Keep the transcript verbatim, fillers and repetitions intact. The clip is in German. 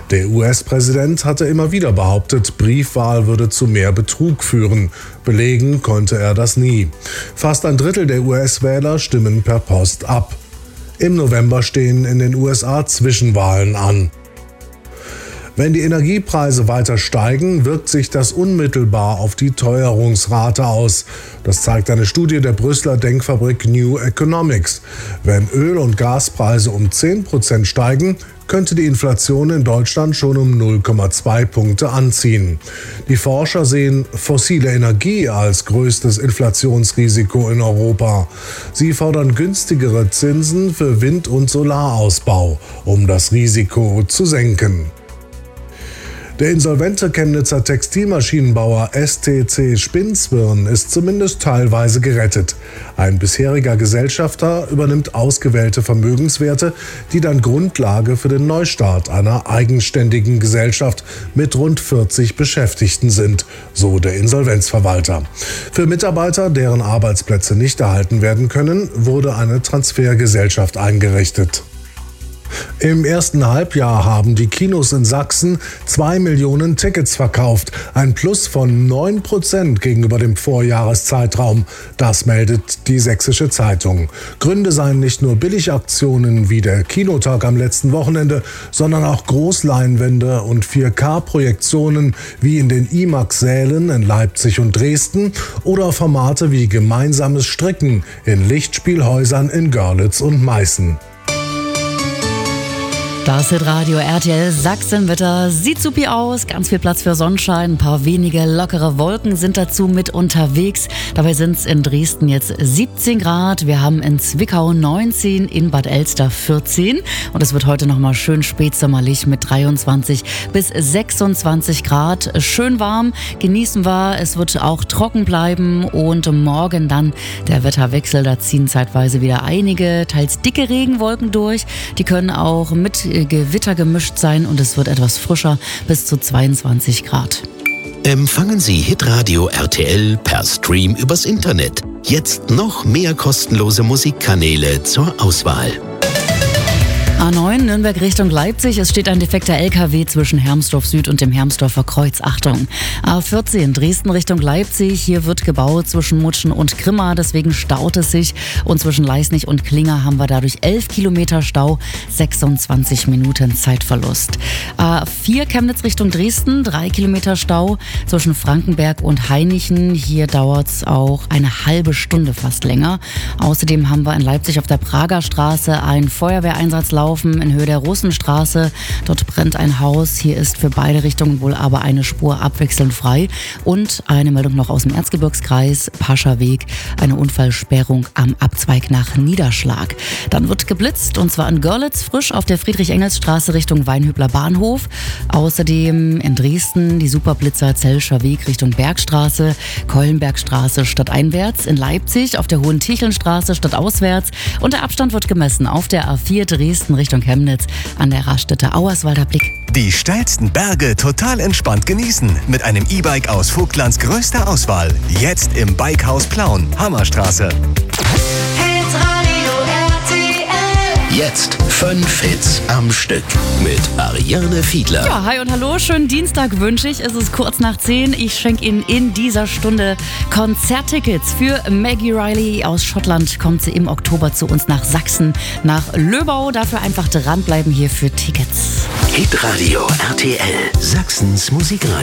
Der U S-Präsident hatte immer wieder behauptet, Briefwahl würde zu mehr Betrug führen. Belegen konnte er das nie. Fast ein Drittel der U S-Wähler stimmen per Post ab. Im November stehen in den U S A Zwischenwahlen an. Wenn die Energiepreise weiter steigen, wirkt sich das unmittelbar auf die Teuerungsrate aus. Das zeigt eine Studie der Brüsseler Denkfabrik New Economics. Wenn Öl- und Gaspreise um zehn Prozent steigen, könnte die Inflation in Deutschland schon um null Komma zwei Punkte anziehen. Die Forscher sehen fossile Energie als größtes Inflationsrisiko in Europa. Sie fordern günstigere Zinsen für Wind- und Solarausbau, um das Risiko zu senken. Der insolvente Chemnitzer Textilmaschinenbauer S T C Spinnzwirn ist zumindest teilweise gerettet. Ein bisheriger Gesellschafter übernimmt ausgewählte Vermögenswerte, die dann Grundlage für den Neustart einer eigenständigen Gesellschaft mit rund vierzig Beschäftigten sind, so der Insolvenzverwalter. Für Mitarbeiter, deren Arbeitsplätze nicht erhalten werden können, wurde eine Transfergesellschaft eingerichtet. Im ersten Halbjahr haben die Kinos in Sachsen zwei Millionen Tickets verkauft, ein Plus von neun Prozent gegenüber dem Vorjahreszeitraum. Das meldet die Sächsische Zeitung. Gründe seien nicht nur Billigaktionen wie der Kinotag am letzten Wochenende, sondern auch Großleinwände und vier K-Projektionen wie in den IMAX-Sälen in Leipzig und Dresden oder Formate wie gemeinsames Stricken in Lichtspielhäusern in Görlitz und Meißen. Das Hitradio R T L Sachsenwetter sieht supi aus, ganz viel Platz für Sonnenschein, ein paar wenige lockere Wolken sind dazu mit unterwegs. Dabei sind es in Dresden jetzt siebzehn Grad, wir haben in Zwickau neunzehn, in Bad Elster vierzehn und es wird heute nochmal schön spätsommerlich mit dreiundzwanzig bis sechsundzwanzig Grad. Schön warm, genießen wir, es wird auch trocken bleiben und morgen dann der Wetterwechsel, da ziehen zeitweise wieder einige, teils dicke Regenwolken durch, die können auch mit Gewitter gemischt sein und es wird etwas frischer bis zu zweiundzwanzig Grad. Empfangen Sie Hitradio R T L per Stream übers Internet. Jetzt noch mehr kostenlose Musikkanäle zur Auswahl. A neun Nürnberg Richtung Leipzig. Es steht ein defekter L K W zwischen Hermsdorf Süd und dem Hermsdorfer Kreuz. Achtung. A vierzehn Dresden Richtung Leipzig. Hier wird gebaut zwischen Mutschen und Grimma. Deswegen staut es sich. Und zwischen Leisnig und Klinger haben wir dadurch elf Kilometer Stau, sechsundzwanzig Minuten Zeitverlust. A vier Chemnitz Richtung Dresden. drei Kilometer Stau zwischen Frankenberg und Hainichen. Hier dauert es auch eine halbe Stunde fast länger. Außerdem haben wir in Leipzig auf der Prager Straße einen Feuerwehreinsatz laufen. In Höhe der Russenstraße. Dort brennt ein Haus. Hier ist für beide Richtungen wohl aber eine Spur abwechselnd frei. Und eine Meldung noch aus dem Erzgebirgskreis, Pascherweg, eine Unfallsperrung am Abzweig nach Niederschlag. Dann wird geblitzt und zwar in Görlitz frisch auf der Friedrich-Engels-Straße Richtung Weinhübler Bahnhof. Außerdem in Dresden die Superblitzer Zellscher Weg Richtung Bergstraße, Keulenbergstraße stadteinwärts, in Leipzig auf der Hohen-Tichelnstraße stadtauswärts und der Abstand wird gemessen auf der A vier Dresden Richtung Chemnitz an der Raststätte Auerswalder Blick. Die steilsten Berge total entspannt genießen mit einem E-Bike aus Vogtlands größter Auswahl. Jetzt im Bikehaus Plauen, Hammerstraße. Jetzt fünf Hits am Stück mit Ariane Fiedler. Ja, hi und hallo, schönen Dienstag wünsche ich. Es ist kurz nach zehn. Ich schenke Ihnen in dieser Stunde Konzerttickets für Maggie Reilly aus Schottland. Kommt sie im Oktober zu uns nach Sachsen, nach Löbau. Dafür einfach dranbleiben hier für Tickets. Hitradio R T L, Sachsens Musikradio.